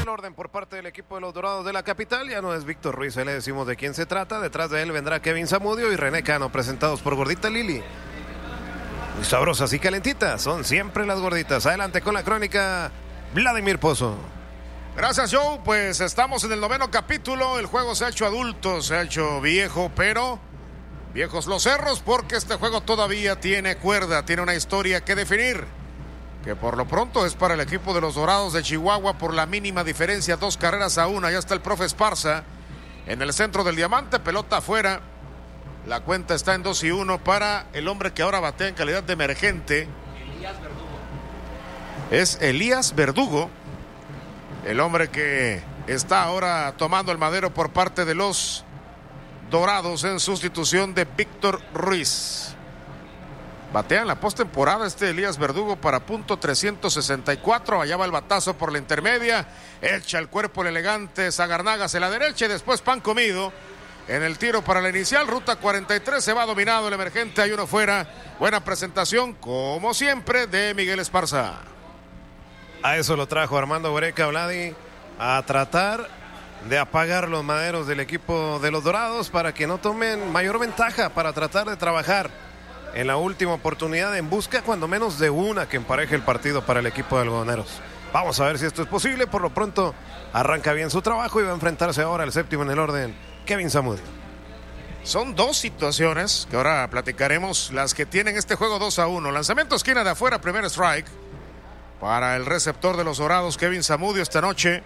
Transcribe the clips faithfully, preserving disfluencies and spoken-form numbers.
el orden por parte del equipo de los Dorados de la capital. Ya no es Víctor Ruiz, ahí le decimos de quién se trata. Detrás de él vendrá Kevin Zamudio y René Cano, presentados por Gordita Lili. Muy sabrosas y calentitas, son siempre las gorditas. Adelante con la crónica, Vladimir Pozo. Gracias, Joe. Pues estamos en el noveno capítulo. El juego se ha hecho adulto, se ha hecho viejo, pero viejos los cerros, porque este juego todavía tiene cuerda, tiene una historia que definir, que por lo pronto es para el equipo de los Dorados de Chihuahua por la mínima diferencia, dos carreras a una. Ya está el profe Esparza en el centro del diamante, pelota afuera. La cuenta está en dos y uno para el hombre que ahora batea en calidad de emergente. Elías Verdugo. Es Elías Verdugo, el hombre que está ahora tomando el madero por parte de los Dorados en sustitución de Víctor Ruiz. Batea en la postemporada este Elías Verdugo para punto trescientos sesenta y cuatro. Allá va el batazo por la intermedia. Echa el cuerpo el elegante Zagarnagas en la derecha y después pan comido. En el tiro para la inicial, ruta cuarenta y tres, se va dominado el emergente, hay uno fuera. Buena presentación, como siempre, de Miguel Esparza. A eso lo trajo Armando Breca, Vladi, a tratar de apagar los maderos del equipo de los Dorados para que no tomen mayor ventaja, para tratar de trabajar en la última oportunidad en busca cuando menos de una que empareje el partido para el equipo de algodoneros. Vamos a ver si esto es posible. Por lo pronto arranca bien su trabajo y va a enfrentarse ahora al séptimo en el orden, Kevin Zamudio. Son dos situaciones que ahora platicaremos, las que tienen este juego dos a uno. Lanzamiento esquina de afuera, primer strike para el receptor de los Dorados, Kevin Zamudio. Esta noche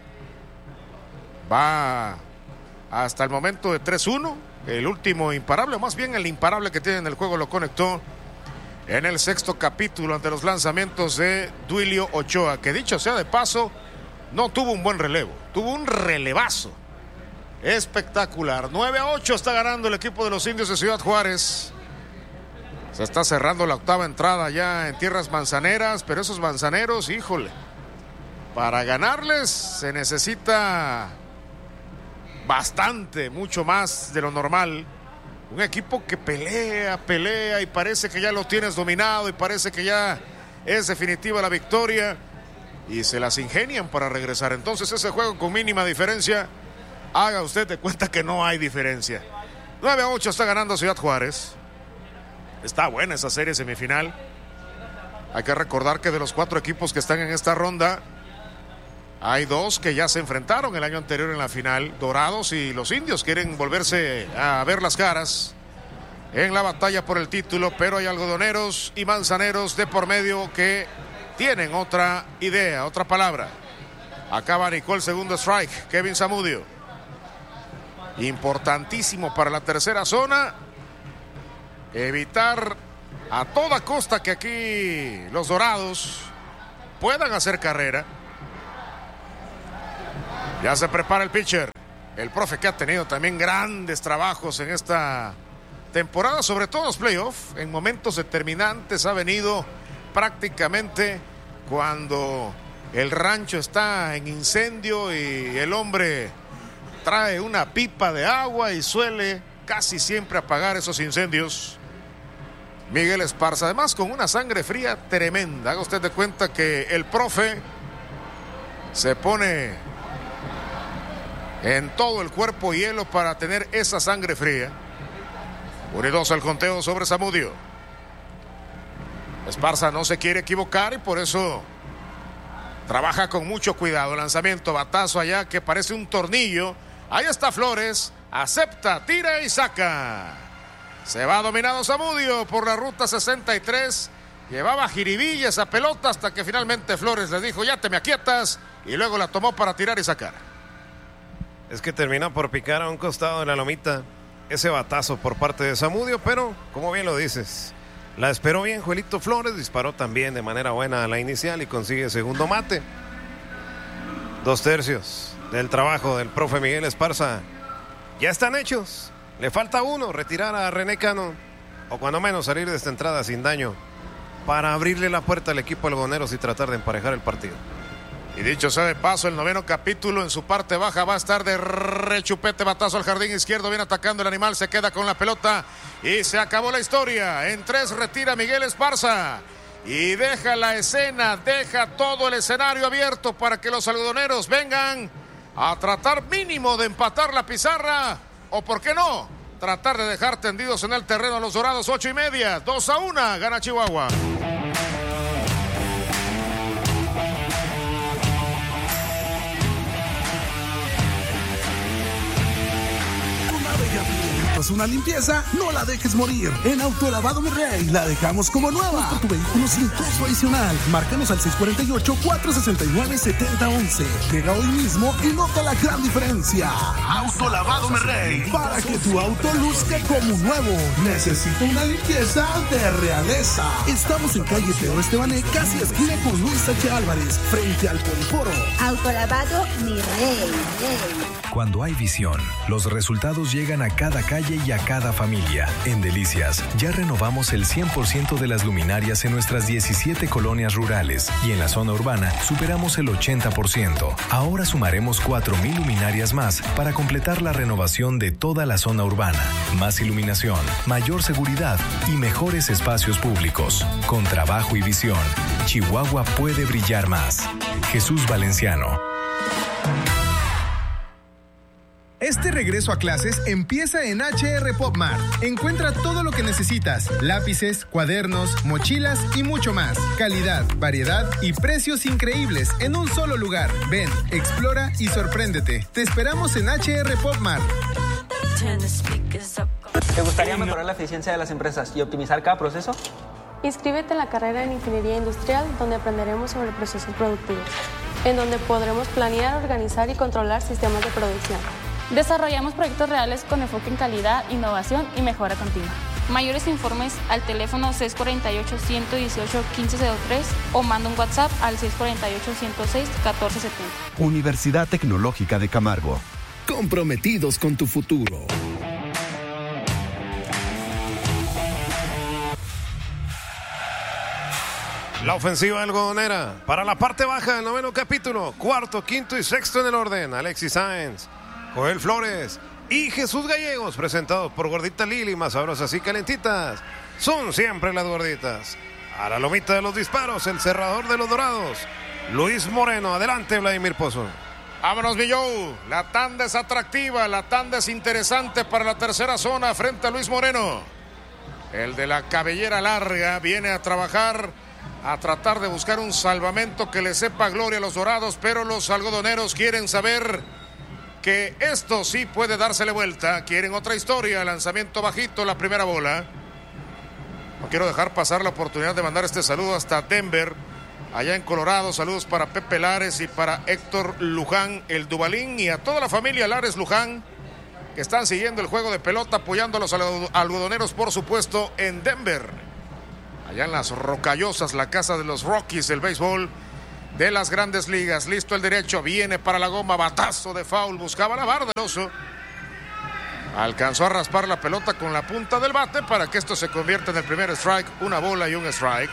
va hasta el momento de tres uno. El último imparable, o más bien el imparable que tiene en el juego, lo conectó en el sexto capítulo ante los lanzamientos de Duilio Ochoa, que dicho sea de paso, no tuvo un buen relevo, tuvo un relevazo espectacular. nueve a ocho está ganando el equipo de los Indios de Ciudad Juárez. Se está cerrando la octava entrada ya en tierras manzaneras, pero esos manzaneros, híjole, para ganarles se necesita bastante, mucho más de lo normal. Un equipo que pelea, pelea y parece que ya lo tienes dominado y parece que ya es definitiva la victoria y se las ingenian para regresar. Entonces ese juego con mínima diferencia, haga usted de cuenta que no hay diferencia. nueve a ocho está ganando Ciudad Juárez. Está buena esa serie semifinal. Hay que recordar que de los cuatro equipos que están en esta ronda, hay dos que ya se enfrentaron el año anterior en la final. Dorados y los Indios quieren volverse a ver las caras en la batalla por el título, pero hay algodoneros y manzaneros de por medio que tienen otra idea, otra palabra. Acaba Nicole, segundo strike, Kevin Zamudio. Importantísimo para la tercera zona evitar a toda costa que aquí los Dorados puedan hacer carrera. Ya se prepara el pitcher, el profe, que ha tenido también grandes trabajos en esta temporada, sobre todo en los playoffs. En momentos determinantes ha venido prácticamente cuando el rancho está en incendio y el hombre trae una pipa de agua y suele casi siempre apagar esos incendios. Miguel Esparza, además con una sangre fría tremenda. Haga usted de cuenta que el profe se pone en todo el cuerpo hielo para tener esa sangre fría. uno y dos al conteo sobre Zamudio. Esparza no se quiere equivocar y por eso trabaja con mucho cuidado. Lanzamiento, batazo allá que parece un tornillo. Ahí está Flores, acepta, tira y saca. Se va dominado Zamudio por la ruta sesenta y tres. Llevaba jiribilla esa pelota hasta que finalmente Flores le dijo, ya te me aquietas, y luego la tomó para tirar y sacar. Es que termina por picar a un costado de la lomita ese batazo por parte de Zamudio, pero como bien lo dices, la esperó bien Joelito Flores, disparó también de manera buena a la inicial y consigue segundo mate. Dos tercios del trabajo del profe Miguel Esparza ya están hechos. Le falta uno, retirar a René Cano, o cuando menos salir de esta entrada sin daño, para abrirle la puerta al equipo algodoneros y tratar de emparejar el partido. Y dicho sea de paso, el noveno capítulo en su parte baja va a estar de rechupete, batazo al jardín izquierdo, viene atacando el animal, se queda con la pelota y se acabó la historia. En tres retira Miguel Esparza. y deja la escena, deja todo el escenario abierto para que los algodoneros vengan a tratar mínimo de empatar la pizarra, o por qué no, tratar de dejar tendidos en el terreno a los dorados. Ocho y media, dos a una, gana Chihuahua. Una limpieza, no la dejes morir. En Autolavado Mi Rey la dejamos como nueva. Por tu vehículo sin costo adicional. Márcanos al seis cuatro ocho, cuatro seis nueve, siete cero uno uno. Llega hoy mismo y nota la gran diferencia. Autolavado Mi Rey, para que tu auto luzca como nuevo. Necesita una limpieza de realeza. Estamos en calle Pedro Estebané, casi esquina con Luis H. Álvarez, frente al Poliforo. Autolavado Mi Rey. Cuando hay visión, los resultados llegan a cada calle y a cada familia. En Delicias, ya renovamos el cien por ciento de las luminarias en nuestras diecisiete colonias rurales y en la zona urbana superamos el ochenta por ciento. Ahora sumaremos cuatro mil luminarias más para completar la renovación de toda la zona urbana. Más iluminación, mayor seguridad y mejores espacios públicos. Con trabajo y visión, Chihuahua puede brillar más. Jesús Valenciano. Este regreso a clases empieza en H R Pop Mart. Encuentra todo lo que necesitas: lápices, cuadernos, mochilas y mucho más. Calidad, variedad y precios increíbles en un solo lugar. Ven, explora y sorpréndete. Te esperamos en H R Pop Mart. ¿Te gustaría mejorar la eficiencia de las empresas y optimizar cada proceso? Inscríbete en la carrera en Ingeniería Industrial, donde aprenderemos sobre procesos productivos, en donde podremos planear, organizar y controlar sistemas de producción. Desarrollamos proyectos reales con enfoque en calidad, innovación y mejora continua. Mayores informes al teléfono seis cuatro ocho, uno uno ocho, uno cinco cero tres o manda un WhatsApp al seis cuatro ocho, uno cero seis, uno cuatro siete cero. Universidad Tecnológica de Camargo. Comprometidos con tu futuro. La ofensiva algodonera para la parte baja del noveno capítulo, cuarto, quinto y sexto en el orden. Alexis Sáenz, Joel Flores y Jesús Gallegos, presentados por Gordita Lili, más sabrosas y calentitas. Son siempre las gorditas. A la lomita de los disparos, el cerrador de los Dorados, Luis Moreno. Adelante, Vladimir Pozo. Vámonos, mi Joe. La tanda es atractiva, la tanda es interesante para la tercera zona frente a Luis Moreno. El de la cabellera larga viene a trabajar, a tratar de buscar un salvamento que le sepa gloria a los Dorados, pero los algodoneros quieren saber que esto sí puede dársele vuelta. Quieren otra historia, lanzamiento bajito, la primera bola. No quiero dejar pasar la oportunidad de mandar este saludo hasta Denver, allá en Colorado. Saludos para Pepe Lares y para Héctor Luján, el Dubalín, y a toda la familia Lares Luján, que están siguiendo el juego de pelota, apoyando a los algodoneros, por supuesto, en Denver. Allá en las Rocallosas, la casa de los Rockies del béisbol de las Grandes Ligas. Listo el derecho, viene para la goma, batazo de foul, buscaba la barra del oso. Alcanzó a raspar la pelota con la punta del bate para que esto se convierta en el primer strike, una bola y un strike.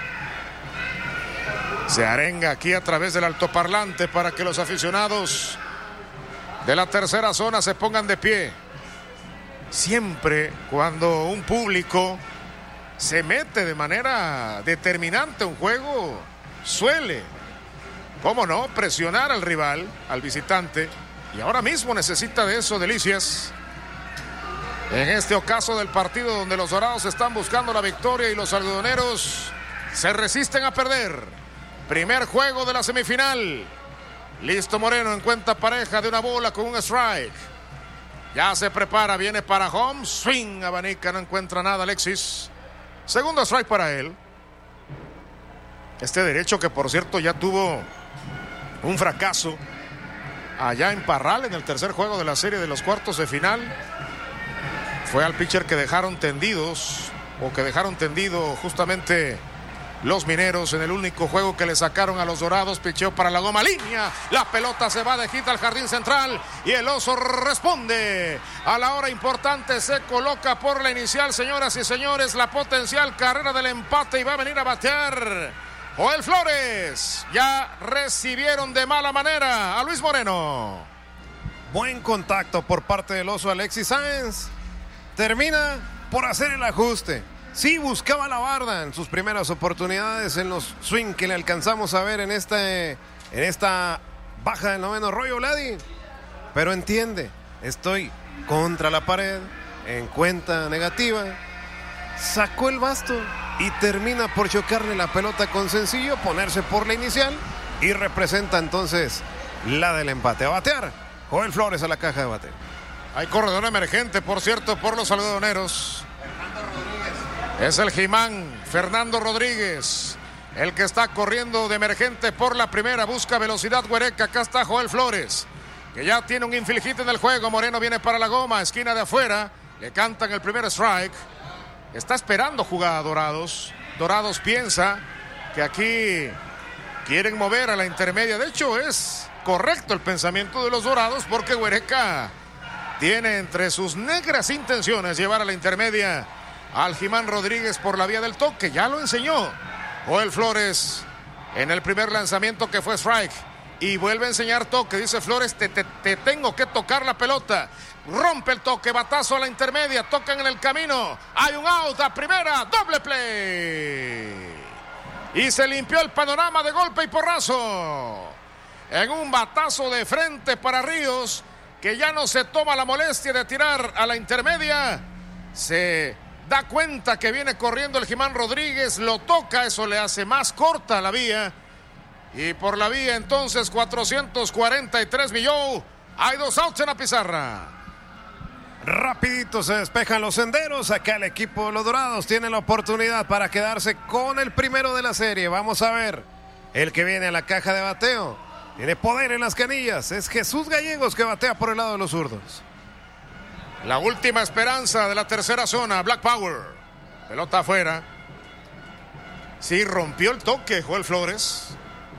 Se arenga aquí a través del altoparlante para que los aficionados de la tercera zona se pongan de pie. Siempre cuando un público se mete de manera determinante a un juego, suele, cómo no, presionar al rival, al visitante, y ahora mismo necesita de eso Delicias. En este ocaso del partido donde los Dorados están buscando la victoria y los algodoneros se resisten a perder. Primer juego de la semifinal. Listo Moreno, en cuenta pareja de una bola con un strike. Ya se prepara, viene para home, swing, abanica, no encuentra nada Alexis. Segundo strike para él. Este derecho que por cierto ya tuvo un fracaso allá en Parral en el tercer juego de la serie de los cuartos de final. Fue al pitcher que dejaron tendidos, o que dejaron tendido justamente los mineros en el único juego que le sacaron a los Dorados. Picheo para la goma, línea, la pelota se va de hit al jardín central y el oso responde a la hora importante, se coloca por la inicial, señoras y señores, la potencial carrera del empate, y va a venir a batear Joel Flores. Ya recibieron de mala manera a Luis Moreno. Buen contacto por parte del oso Alexis Sáenz. Termina por hacer el ajuste. Sí, buscaba la barda en sus primeras oportunidades en los swing que le alcanzamos a ver en, este, en esta baja del noveno rollo, Vladi. Pero entiende, estoy contra la pared, en cuenta negativa. Sacó el basto y termina por chocarle la pelota con sencillo, ponerse por la inicial y representa entonces la del empate. A batear, Joel Flores a la caja de bateo. Hay corredor emergente, por cierto, por los algodoneros. Es el Jimán, Fernando Rodríguez, el que está corriendo de emergente por la primera. Busca velocidad Huereca. Acá está Joel Flores, que ya tiene un infield hit en el juego. Moreno viene para la goma, esquina de afuera. Le cantan el primer strike. Está esperando jugada Dorados. Dorados piensa que aquí quieren mover a la intermedia. De hecho, es correcto el pensamiento de los Dorados, porque Huereca tiene entre sus negras intenciones llevar a la intermedia al Jimán Rodríguez por la vía del toque. Ya lo enseñó Joel Flores en el primer lanzamiento, que fue strike, y vuelve a enseñar toque. Dice Flores, te, te, te tengo que tocar la pelota. Rompe el toque, batazo a la intermedia, tocan en el camino, hay un out a primera, doble play, y se limpió el panorama de golpe y porrazo en un batazo de frente para Ríos, que ya no se toma la molestia de tirar a la intermedia. Se da cuenta que viene corriendo el Jimán Rodríguez, lo toca, eso le hace más corta la vía, y por la vía entonces cuatrocientos cuarenta y tres Millón. Hay dos outs en la pizarra. Rapidito se despejan los senderos. Acá el equipo de los Dorados tiene la oportunidad para quedarse con el primero de la serie. Vamos a ver el que viene a la caja de bateo. Tiene poder en las canillas. Es Jesús Gallegos, que batea por el lado de los zurdos. La última esperanza de la tercera zona, Black Power. Pelota afuera. Sí, rompió el toque Joel Flores.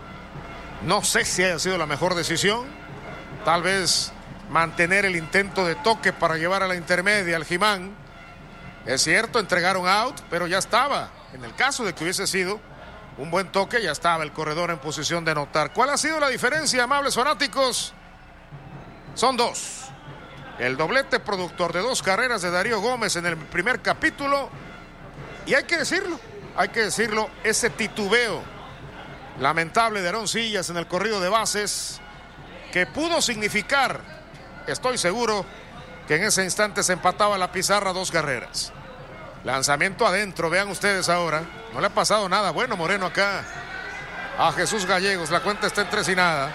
No sé si haya sido la mejor decisión. Tal vez mantener el intento de toque para llevar a la intermedia al Jimán. Es cierto, entregaron out, pero ya estaba. En el caso de que hubiese sido un buen toque, ya estaba el corredor en posición de anotar. ¿Cuál ha sido la diferencia, amables fanáticos? Son dos. El doblete productor de dos carreras de Darío Gómez en el primer capítulo. Y hay que decirlo, hay que decirlo, ese titubeo lamentable de Aarón Sillas en el corrido de bases, que pudo significar, estoy seguro, que en ese instante se empataba la pizarra, dos carreras. Lanzamiento adentro, vean ustedes ahora. No le ha pasado nada bueno Moreno acá a Jesús Gallegos. La cuenta está en tres y nada.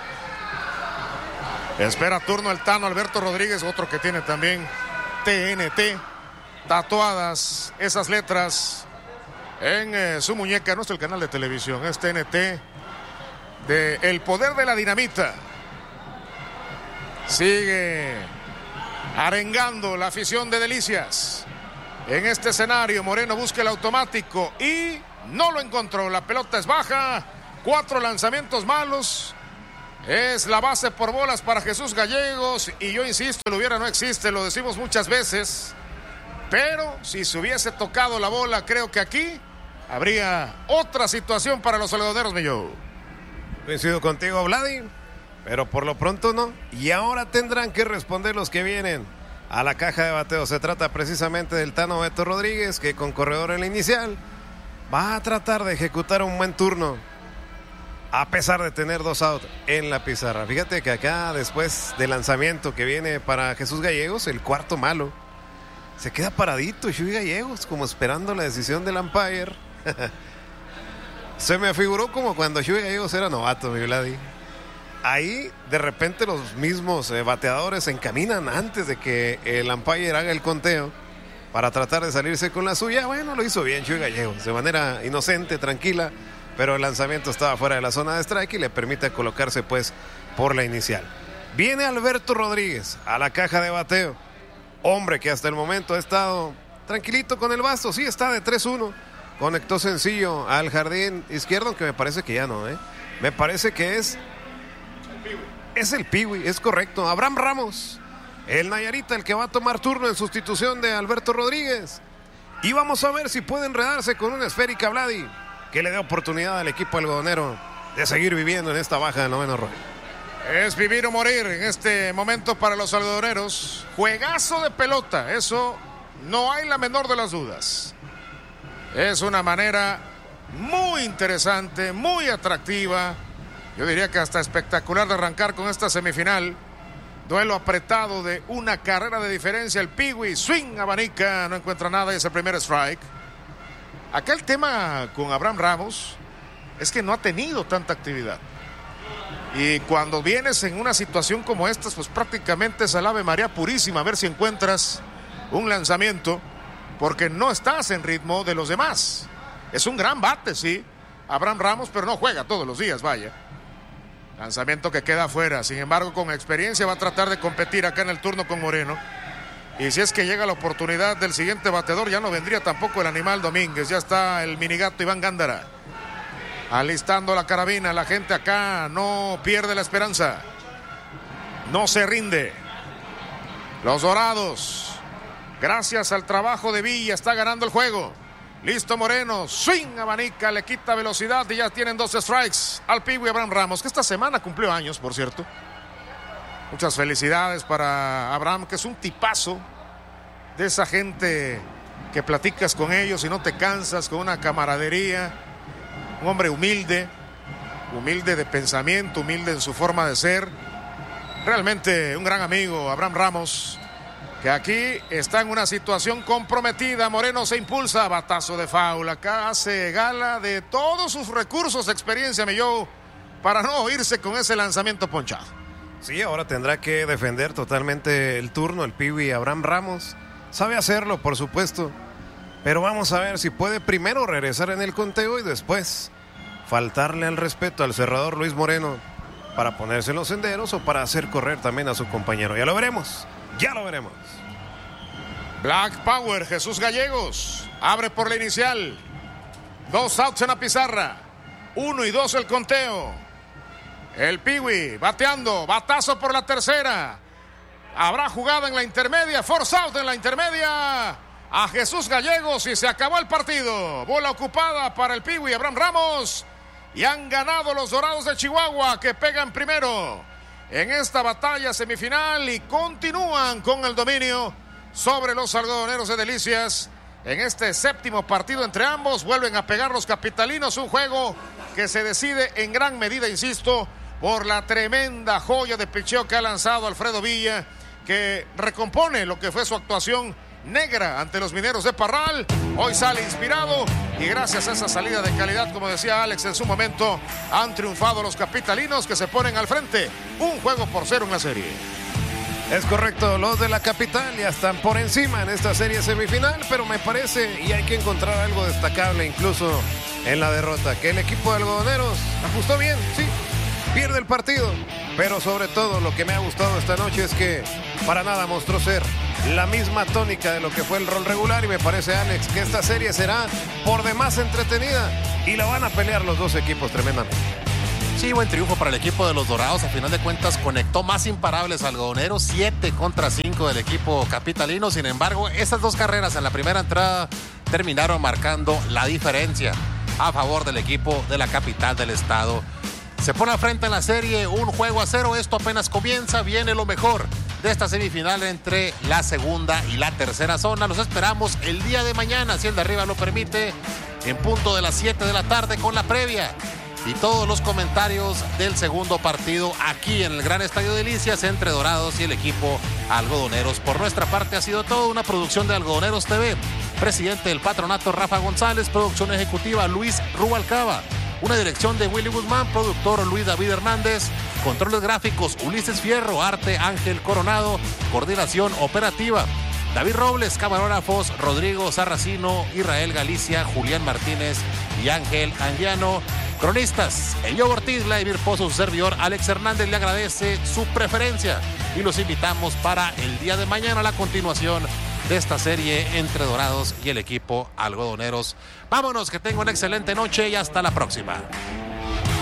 Espera turno el Tano Alberto Rodríguez, otro que tiene también T N T tatuadas esas letras en eh, su muñeca. No es el canal de televisión, es T N T de El Poder de la Dinamita. Sigue arengando la afición de Delicias. En este escenario Moreno busca el automático y no lo encontró. La pelota es baja, cuatro lanzamientos malos. Es la base por bolas para Jesús Gallegos, y yo insisto, el hubiera no existe, lo decimos muchas veces, pero si se hubiese tocado la bola, creo que aquí habría otra situación para los algodoneros, Millón. Coincido contigo, Vladi, pero por lo pronto no. Y ahora tendrán que responder los que vienen a la caja de bateo. Se trata precisamente del Tano Beto Rodríguez, que con corredor en la inicial va a tratar de ejecutar un buen turno, a pesar de tener dos outs en la pizarra. Fíjate que acá, después del lanzamiento que viene para Jesús Gallegos, el cuarto malo, se queda paradito Chuy Gallegos, como esperando la decisión del umpire. Se me figuró como cuando Chuy Gallegos era novato, mi Vladi. Ahí, de repente, los mismos eh, bateadores se encaminan antes de que el umpire haga el conteo para tratar de salirse con la suya. Bueno, lo hizo bien Chuy Gallegos, de manera inocente, tranquila, pero el lanzamiento estaba fuera de la zona de strike y le permite colocarse pues por la inicial. Viene Alberto Rodríguez a la caja de bateo, hombre que hasta el momento ha estado tranquilito con el basto. Sí, está de tres uno, conectó sencillo al jardín izquierdo, aunque me parece que ya no, ¿eh? Me parece que es es el Piwi, es correcto. Abraham Ramos, el Nayarita, el que va a tomar turno en sustitución de Alberto Rodríguez, y vamos a ver si puede enredarse con una esférica, Vladi, que le dé oportunidad al equipo algodonero de seguir viviendo en esta baja del noveno rollo. Es vivir o morir en este momento para los algodoneros. Juegazo de pelota, eso no hay la menor de las dudas. Es una manera muy interesante, muy atractiva, yo diría que hasta espectacular de arrancar con esta semifinal. Duelo apretado de una carrera de diferencia. El Peewee swing, abanica, no encuentra nada y es el primer strike. Acá el tema con Abraham Ramos es que no ha tenido tanta actividad. Y cuando vienes en una situación como esta, pues prácticamente es el Ave María purísima, a ver si encuentras un lanzamiento, porque no estás en ritmo de los demás. Es un gran bate, sí, Abraham Ramos, pero no juega todos los días, vaya. Lanzamiento que queda afuera. Sin embargo, con experiencia va a tratar de competir acá en el turno con Moreno. Y si es que llega la oportunidad del siguiente batedor, ya no vendría tampoco el animal Domínguez. Ya está el minigato Iván Gándara alistando la carabina. La gente acá no pierde la esperanza, no se rinde. Los Dorados, gracias al trabajo de Villa, está ganando el juego. Listo Moreno, swing, abanica, le quita velocidad y ya tienen dos strikes al Peewee Abraham Ramos, que esta semana cumplió años, por cierto. Muchas felicidades para Abraham, que es un tipazo de esa gente que platicas con ellos y no te cansas, con una camaradería. Un hombre humilde, humilde de pensamiento, humilde en su forma de ser. Realmente un gran amigo, Abraham Ramos, que aquí está en una situación comprometida. Moreno se impulsa, batazo de foul. Acá hace gala de todos sus recursos de experiencia, mi Joe, para no irse con ese lanzamiento ponchado. Sí, ahora tendrá que defender totalmente el turno el Peewee Abraham Ramos. Sabe hacerlo, por supuesto, pero vamos a ver si puede primero regresar en el conteo y después faltarle al respeto al cerrador Luis Moreno para ponerse en los senderos o para hacer correr también a su compañero. Ya lo veremos. Ya lo veremos. Black Power, Jesús Gallegos abre por la inicial. Dos outs en la pizarra. Uno y dos el conteo. El Peewee bateando, batazo por la tercera. Habrá jugada en la intermedia, force out en la intermedia a Jesús Gallegos y se acabó el partido. Bola ocupada para el Peewee Abraham Ramos y han ganado los Dorados de Chihuahua, que pegan primero en esta batalla semifinal y continúan con el dominio sobre los algodoneros de Delicias. En este séptimo partido entre ambos vuelven a pegar los capitalinos, un juego que se decide en gran medida, insisto, por la tremenda joya de picheo que ha lanzado Alfredo Villa, que recompone lo que fue su actuación negra ante los Mineros de Parral. Hoy sale inspirado y gracias a esa salida de calidad, como decía Alex en su momento, han triunfado los capitalinos, que se ponen al frente un juego por cero en la serie. Es correcto, los de la capital ya están por encima en esta serie semifinal, pero me parece, y hay que encontrar algo destacable incluso en la derrota, que el equipo de algodoneros ajustó bien, sí, pierde el partido, pero sobre todo lo que me ha gustado esta noche es que para nada mostró ser la misma tónica de lo que fue el rol regular, y me parece, Alex, que esta serie será por demás entretenida y la van a pelear los dos equipos tremendamente. Sí, buen triunfo para el equipo de los Dorados. A final de cuentas conectó más imparables algodoneros, siete contra cinco del equipo capitalino. Sin embargo, esas dos carreras en la primera entrada terminaron marcando la diferencia a favor del equipo de la capital del estado. Se pone al frente en la serie un juego a cero. Esto apenas comienza. Viene lo mejor de esta semifinal entre la segunda y la tercera zona. Los esperamos el día de mañana, si el de arriba lo permite, en punto de las siete de la tarde con la previa y todos los comentarios del segundo partido aquí en el Gran Estadio Delicias entre Dorados y el equipo Algodoneros. Por nuestra parte ha sido todo, una producción de Algodoneros T V. Presidente del patronato Rafa González, producción ejecutiva Luis Rubalcaba, una dirección de Willy Guzmán, productor Luis David Hernández, controles gráficos Ulises Fierro, arte Ángel Coronado, coordinación operativa David Robles, camarógrafos Rodrigo Sarracino, Israel Galicia, Julián Martínez y Ángel Anguiano. Cronistas, Elio Ortiz, Vladimir Pozo, su servidor Alex Hernández le agradece su preferencia y los invitamos para el día de mañana a la continuación de esta serie entre Dorados y el equipo Algodoneros. Vámonos, que tengan una excelente noche y hasta la próxima.